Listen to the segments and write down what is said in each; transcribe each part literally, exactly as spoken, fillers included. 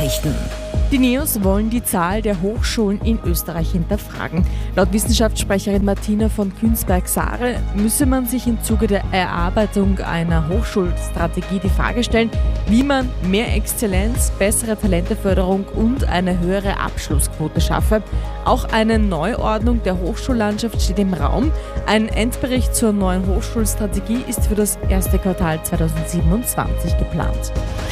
Nachrichten. Die NEOS wollen die Zahl der Hochschulen in Österreich hinterfragen. Laut Wissenschaftssprecherin Martina von Künzberg-Sahre müsse man sich im Zuge der Erarbeitung einer Hochschulstrategie die Frage stellen, wie man mehr Exzellenz, bessere Talenteförderung und eine höhere Abschlussquote schaffe. Auch eine Neuordnung der Hochschullandschaft steht im Raum. Ein Endbericht zur neuen Hochschulstrategie ist für das erste Quartal zweitausendsiebenundzwanzig geplant.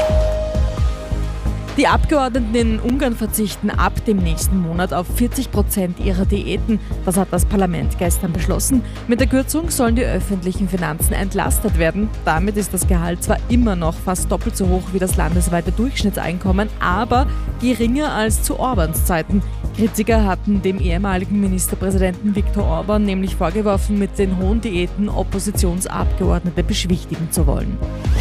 Die Abgeordneten in Ungarn verzichten ab dem nächsten Monat auf vierzig Prozent ihrer Diäten. Das hat das Parlament gestern beschlossen. Mit der Kürzung sollen die öffentlichen Finanzen entlastet werden. Damit ist das Gehalt zwar immer noch fast doppelt so hoch wie das landesweite Durchschnittseinkommen, aber geringer als zu Orbáns Zeiten. Kritiker hatten dem ehemaligen Ministerpräsidenten Viktor Orbán nämlich vorgeworfen, mit den hohen Diäten Oppositionsabgeordnete beschwichtigen zu wollen.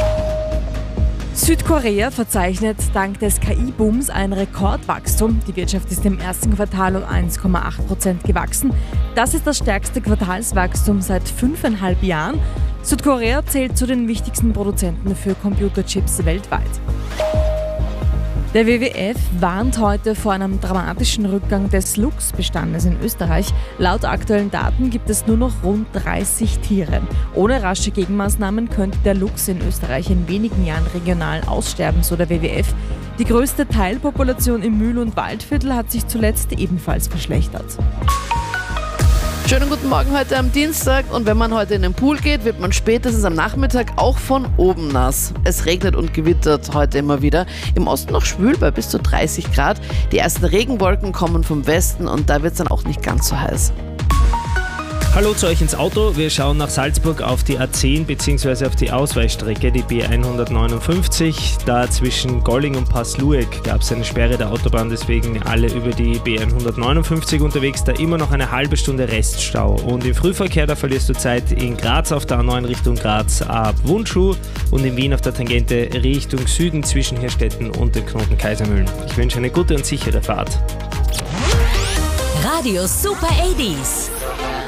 Südkorea verzeichnet dank des K I-Booms ein Rekordwachstum. Die Wirtschaft ist im ersten Quartal um eins Komma acht Prozent gewachsen. Das ist das stärkste Quartalswachstum seit fünfeinhalb Jahren. Südkorea zählt zu den wichtigsten Produzenten für Computerchips weltweit. Der W W F warnt heute vor einem dramatischen Rückgang des Luchsbestandes in Österreich. Laut aktuellen Daten gibt es nur noch rund dreißig Tiere. Ohne rasche Gegenmaßnahmen könnte der Luchs in Österreich in wenigen Jahren regional aussterben, so der W W F. Die größte Teilpopulation im Mühl- und Waldviertel hat sich zuletzt ebenfalls verschlechtert. Schönen guten Morgen heute am Dienstag, und wenn man heute in den Pool geht, wird man spätestens am Nachmittag auch von oben nass. Es regnet und gewittert heute immer wieder. Im Osten noch schwül bei bis zu dreißig Grad. Die ersten Regenwolken kommen vom Westen und da wird es dann auch nicht ganz so heiß. Hallo zu euch ins Auto. Wir schauen nach Salzburg auf die A zehn bzw. auf die Ausweichstrecke, die B hundertneunundfünfzig. Da zwischen Golling und Passlueck gab es eine Sperre der Autobahn, deswegen alle über die B hundertneunundfünfzig unterwegs. Da immer noch eine halbe Stunde Reststau. Und im Frühverkehr, da verlierst du Zeit in Graz auf der A neun Richtung Graz ab Wundschuh und in Wien auf der Tangente Richtung Süden zwischen Hirstetten und dem Knoten Kaisermühlen. Ich wünsche eine gute und sichere Fahrt. Radio Super achtziger.